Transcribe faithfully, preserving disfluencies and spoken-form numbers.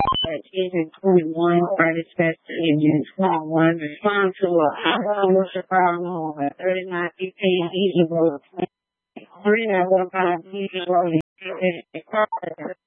Agent twenty-one, Curtis Fest, Agent twenty-one, respond to a hotline with your problem at thirty-nine fifteen Easy Road. Three and one five Easy Road.